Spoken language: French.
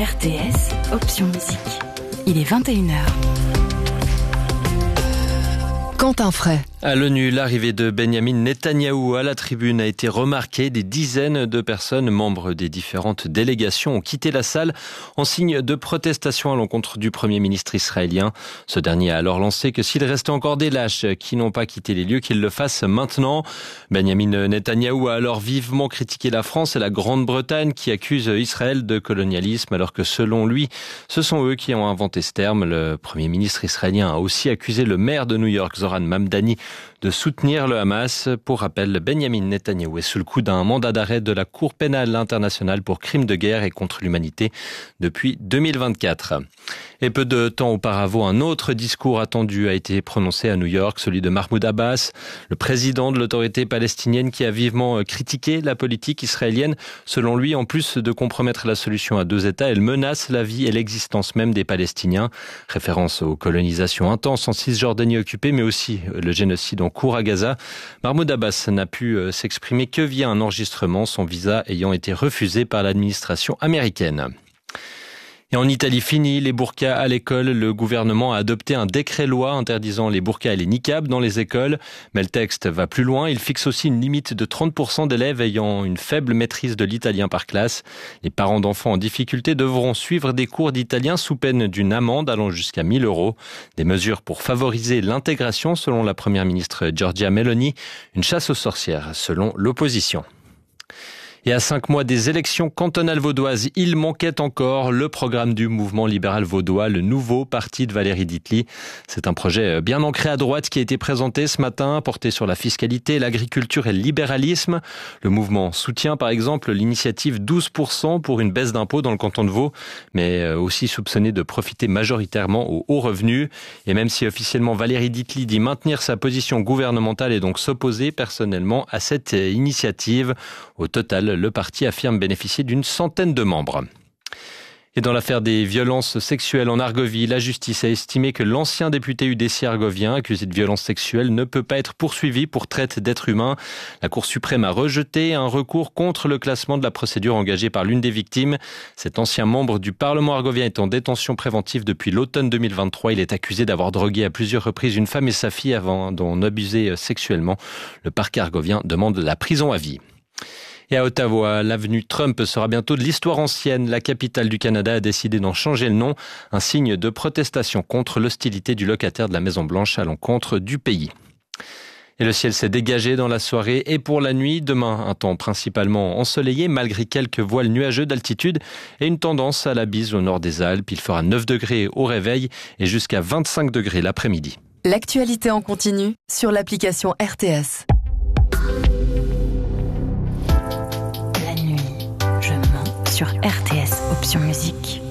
RTS, option musique. Il est 21h. Quentin Fray. À l'ONU, l'arrivée de Benyamin Netanyahou à la tribune a été remarquée. Des dizaines de personnes, membres des différentes délégations, ont quitté la salle en signe de protestation à l'encontre du Premier ministre israélien. Ce dernier a alors lancé que s'il restait encore des lâches qui n'ont pas quitté les lieux, qu'ils le fassent maintenant. Benyamin Netanyahou a alors vivement critiqué la France et la Grande-Bretagne qui accusent Israël de colonialisme, alors que selon lui, ce sont eux qui ont inventé ce terme. Le Premier ministre israélien a aussi accusé le maire de New York, Zoran Mamdani, de soutenir le Hamas. Pour rappel, Benyamin Netanyahou est sous le coup d'un mandat d'arrêt de la Cour pénale internationale pour crimes de guerre et contre l'humanité depuis 2024. Et peu de temps auparavant, un autre discours attendu a été prononcé à New York, celui de Mahmoud Abbas, le président de l'autorité palestinienne qui a vivement critiqué la politique israélienne. Selon lui, en plus de compromettre la solution à deux États, elle menace la vie et l'existence même des Palestiniens. Référence aux colonisations intenses en Cisjordanie occupée, mais aussi le génocide en cours à Gaza. Mahmoud Abbas n'a pu s'exprimer que via un enregistrement, son visa ayant été refusé par l'administration américaine. Et en Italie, fini les burqas à l'école. Le gouvernement a adopté un décret-loi interdisant les burqas et les niqabs dans les écoles. Mais le texte va plus loin. Il fixe aussi une limite de 30% d'élèves ayant une faible maîtrise de l'italien par classe. Les parents d'enfants en difficulté devront suivre des cours d'italien sous peine d'une amende allant jusqu'à 1 000 €. Des mesures pour favoriser l'intégration selon la première ministre Giorgia Meloni. Une chasse aux sorcières selon l'opposition. Et à 5 mois des élections cantonales vaudoises, il manquait encore le programme du mouvement libéral vaudois, le nouveau parti de Valérie Ditli. C'est un projet bien ancré à droite qui a été présenté ce matin, porté sur la fiscalité, l'agriculture et le libéralisme. Le mouvement soutient par exemple l'initiative 12% pour une baisse d'impôts dans le canton de Vaud, mais aussi soupçonné de profiter majoritairement aux hauts revenus. Et même si officiellement Valérie Ditli dit maintenir sa position gouvernementale et donc s'opposer personnellement à cette initiative, au total, le parti affirme bénéficier d'une centaine de membres. Et dans l'affaire des violences sexuelles en Argovie, la justice a estimé que l'ancien député UDC argovien, accusé de violences sexuelles, ne peut pas être poursuivi pour traite d'êtres humains. La Cour suprême a rejeté un recours contre le classement de la procédure engagée par l'une des victimes. Cet ancien membre du Parlement argovien est en détention préventive depuis l'automne 2023. Il est accusé d'avoir drogué à plusieurs reprises une femme et sa fille avant d'en abuser sexuellement. Le parquet argovien demande la prison à vie. Et à Ottawa, l'avenue Trump sera bientôt de l'histoire ancienne. La capitale du Canada a décidé d'en changer le nom, un signe de protestation contre l'hostilité du locataire de la Maison-Blanche à l'encontre du pays. Et le ciel s'est dégagé dans la soirée et pour la nuit. Demain, un temps principalement ensoleillé malgré quelques voiles nuageux d'altitude et une tendance à la bise au nord des Alpes. Il fera 9 degrés au réveil et jusqu'à 25 degrés l'après-midi. L'actualité en continu sur l'application RTS. Sur RTS, option musique.